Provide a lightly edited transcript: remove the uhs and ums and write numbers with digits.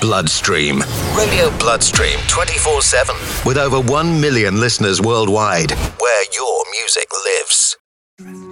Bloodstream. Radio Bloodstream 24/7 with over 1 million listeners worldwide, where your music lives.